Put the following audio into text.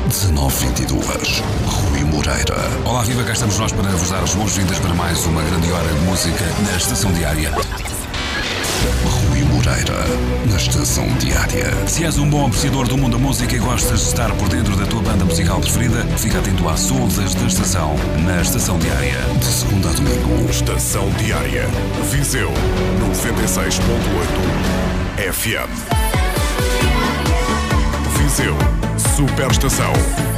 1922. Rui Moreira. Olá, viva, cá estamos nós para vos dar as boas-vindas para mais uma grande hora de música na Estação Diária. Rui Moreira, na Estação Diária. Se és um bom apreciador do mundo da música e gostas de estar por dentro da tua banda musical preferida, fica atento às soldas da estação, na Estação Diária. De segunda a domingo. Estação Diária. Viseu 96.8 FM. Viseu. Superestação.